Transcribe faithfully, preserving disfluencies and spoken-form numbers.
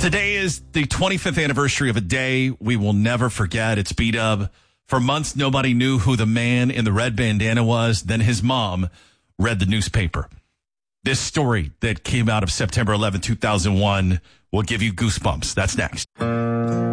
Today is the twenty-fifth anniversary of a day we will never forget. It's B-Dub. For months, nobody knew who the man in the red bandana was. Then his mom read the newspaper. This story that came out of September eleventh, two thousand one will give you goosebumps. That's next.